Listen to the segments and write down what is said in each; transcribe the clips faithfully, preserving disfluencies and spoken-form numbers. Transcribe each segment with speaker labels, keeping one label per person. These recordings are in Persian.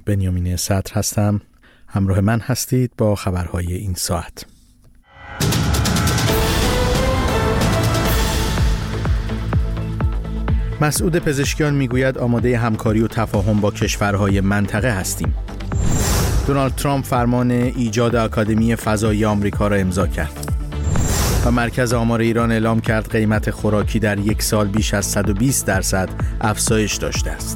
Speaker 1: بنیامین صدر هستم. همراه من هستید با خبرهای این ساعت. مسعود پزشکیان میگوید آماده همکاری و تفاهم با کشورهای منطقه هستیم. دونالد ترامپ فرمان ایجاد آکادمی فضایی آمریکا را امضا کرد. و مرکز آمار ایران اعلام کرد قیمت خوراکی در یک سال بیش از صد و بیست درصد افزایش داشته است.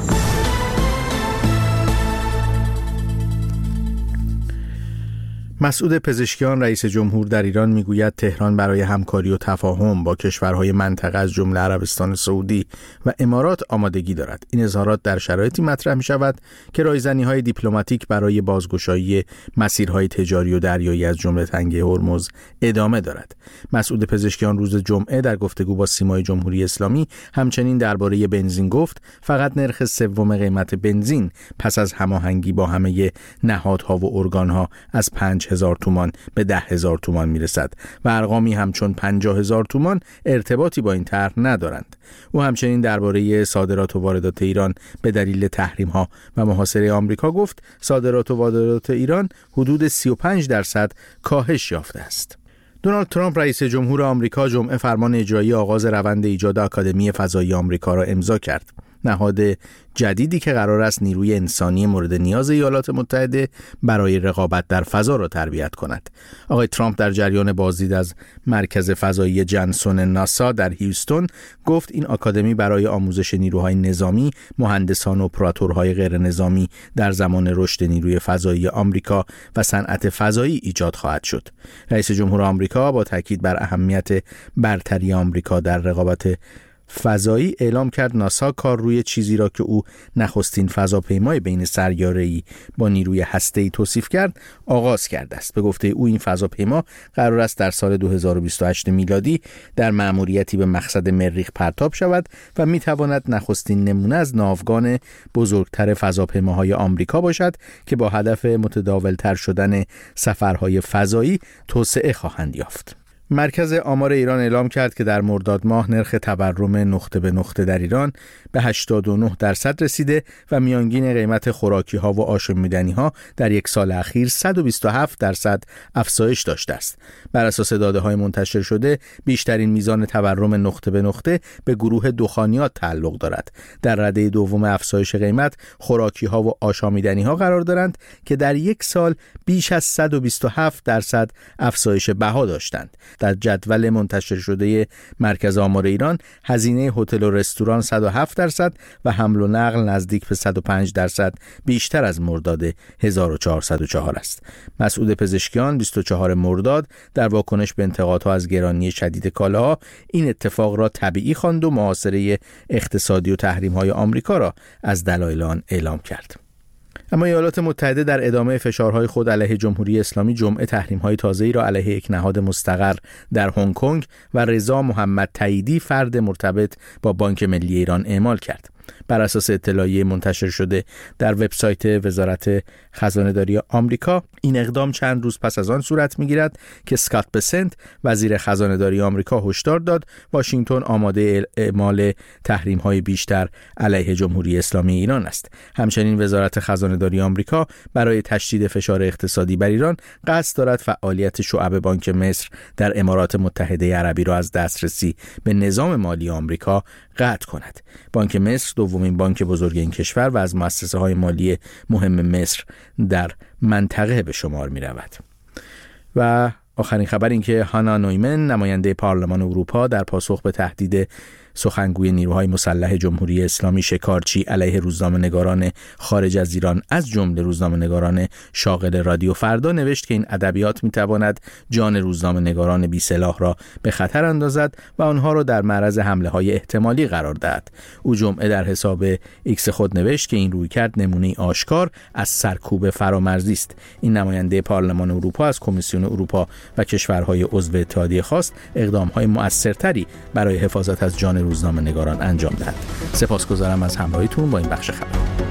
Speaker 1: مسعود پزشکیان رئیس جمهور در ایران میگوید تهران برای همکاری و تفاهم با کشورهای منطقه از جمله عربستان سعودی و امارات آمادگی دارد. این اظهارات در شرایطی مطرح می شود که رایزنی‌های دیپلماتیک برای بازگشایی مسیرهای تجاری و دریایی از جمله تنگه هرمز ادامه دارد. مسعود پزشکیان روز جمعه در گفتگو با سیمای جمهوری اسلامی همچنین درباره بنزین گفت فقط نرخ سوم قیمت بنزین پس از هماهنگی با همه نهادها و ارگانها از پنج هزار تومان به ده هزار تومان میرسد و ارقامی همچون پنجاه هزار تومان ارتباطی با این طرح ندارند. او همچنین درباره صادرات و واردات ایران به دلیل تحریم ها و محاصره آمریکا گفت صادرات و واردات ایران حدود سی و پنج درصد کاهش یافته است. دونالد ترامپ رئیس جمهور آمریکا جمعه فرمان اجرایی آغاز روند ایجاد آکادمی فضایی آمریکا را امضا کرد. نهاد جدیدی که قرار است نیروی انسانی مورد نیاز ایالات متحده برای رقابت در فضا را تربیت کند. آقای ترامپ در جریان بازدید از مرکز فضایی جنسون ناسا در هیوستون گفت این آکادمی برای آموزش نیروهای نظامی، مهندسان و اپراتورهای غیر نظامی در زمان رشد نیروی فضایی آمریکا و صنعت فضایی ایجاد خواهد شد. رئیس جمهور آمریکا با تاکید بر اهمیت برتری آمریکا در رقابت فضایی اعلام کرد ناسا کار روی چیزی را که او نخستین فضاپیمای بین سیاره‌ای با نیروی هسته‌ای توصیف کرد آغاز کرده است. به گفته او این فضاپیما قرار است در سال دو هزار و بیست و هشت میلادی در مأموریتی به مقصد مریخ پرتاب شود و میتواند نخستین نمونه از ناوگان بزرگتر فضاپیماهای آمریکا باشد که با هدف متداولتر شدن سفرهای فضایی توسعه خواهند یافت. مرکز آمار ایران اعلام کرد که در مرداد ماه نرخ تورم نقطه به نقطه در ایران به هشتاد و نه درصد رسیده و میانگین قیمت خوراکی ها و آشامیدنی ها در یک سال اخیر صد و بیست و هفت درصد افزایش داشته است. بر اساس داده های منتشر شده بیشترین میزان تورم نقطه به نقطه به گروه دخانیات تعلق دارد. در رده دوم افزایش قیمت خوراکی ها و آشامیدنی ها قرار دارند که در یک سال بیش از صد و بیست و هفت درصد افزایش بها داشتند. در جدول منتشر شده مرکز آمار ایران هزینه هتل و رستوران صد و هفت درصد و حمل و نقل نزدیک به صد و پنج درصد بیشتر از مرداد هزار و چهارصد و چهار است. مسعود پزشکیان بیست و چهارم مرداد در واکنش به انتقادها از گرانی شدید کالاها این اتفاق را طبیعی خواند و محاصره اقتصادی و تحریم‌های آمریکا را از دلایل آن اعلام کرد. اما ایالات متحده در ادامه فشارهای خود علیه جمهوری اسلامی جمعه تحریم‌های تازه‌ای را علیه یک نهاد مستقر در هنگ کنگ و رضا محمد تاییدی فرد مرتبط با بانک ملی ایران اعمال کرد. بر اساس اطلاعیه منتشر شده در وبسایت وزارت خزانه‌داری آمریکا این اقدام چند روز پس از آن صورت می‌گیرد که اسکات بسنت وزیر خزانه‌داری آمریکا هشدار داد واشنگتن آماده اعمال تحریم‌های بیشتر علیه جمهوری اسلامی ایران است. همچنین وزارت خزانه‌داری آمریکا برای تشدید فشار اقتصادی بر ایران قصد دارد فعالیت شعب بانک مصر در امارات متحده عربی را از دسترسی به نظام مالی آمریکا قطع کند. بانک مصر دومین بانک بزرگ این کشور و از مؤسسه‌های مالی مهم مصر در منطقه به شمار می‌رود. و آخرین خبر این که هانا نویمن نماینده پارلمان اروپا در پاسخ به تهدید سخنگوی نیروهای مسلح جمهوری اسلامی شکارچی علیه روزنامه‌نگاران خارج از ایران از جمله روزنامه‌نگاران شاغل رادیو فردا نوشت که این ادبیات می‌تواند جان روزنامه‌نگاران بی‌سلاح را به خطر اندازد و آنها را در معرض حمله‌های احتمالی قرار دهد. او جمعه در حساب ایکس خود نوشت که این رویکرد نمونه‌ای آشکار از سرکوب فرامرزی است. این نماینده پارلمان اروپا از کمیسیون اروپا و کشورهای عضو اتحادیه خواست اقدام‌های مؤثرتری برای حفاظت از جان روزنامه‌نگاران انجام دهد. سپاسگزارم از همراهیتون با این بخش خبر.